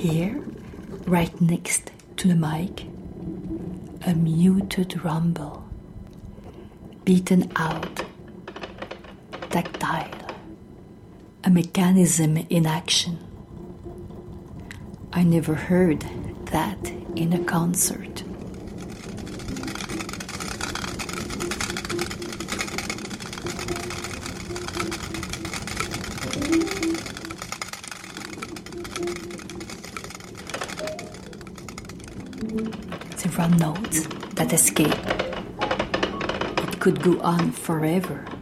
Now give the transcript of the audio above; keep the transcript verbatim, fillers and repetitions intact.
Here, right next to the mic, a muted rumble, beaten out, tactile, a mechanism in action. I never heard that in a concert. Several notes that escape. It could go on forever.